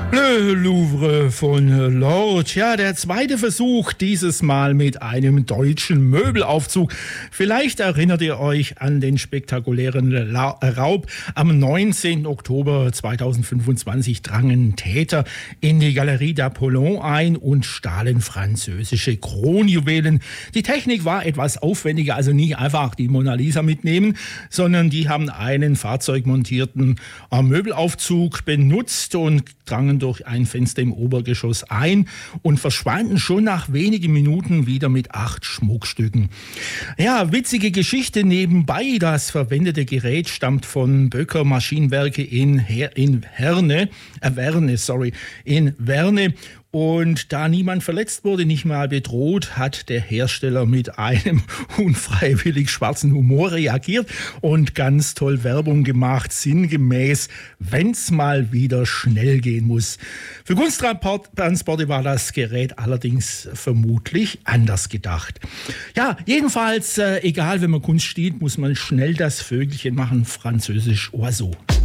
Le Louvre von Lorch. Ja, der zweite Versuch, dieses Mal mit einem deutschen Möbelaufzug. Vielleicht erinnert ihr euch an den spektakulären Raub. Am 19. Oktober 2025 drangen Täter in die Galerie d'Apollon ein und stahlen französische Kronjuwelen. Die Technik war etwas aufwendiger, also nicht einfach die Mona Lisa mitnehmen, sondern die haben einen fahrzeugmontierten Möbelaufzug benutzt und drangen durch ein Fenster im Obergeschoss ein und verschwanden schon nach wenigen Minuten wieder mit 8 Schmuckstücken. Ja, witzige Geschichte nebenbei. Das verwendete Gerät stammt von Böcker Maschinenwerke in Werne. Und da niemand verletzt wurde, nicht mal bedroht, hat der Hersteller mit einem unfreiwillig schwarzen Humor reagiert und ganz toll Werbung gemacht, sinngemäß, wenn's mal wieder schnell gehen muss. Für Kunsttransporte war das Gerät allerdings vermutlich anders gedacht. Ja, jedenfalls, egal, wenn man Kunst stiehlt, muss man schnell das Vögelchen machen, französisch Oiseau.